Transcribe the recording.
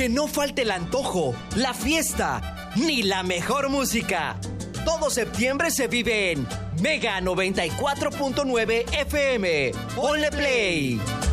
Que no falte el antojo, la fiesta, ni la mejor música. Todo septiembre se vive en Mega 94.9 FM. Ponle play.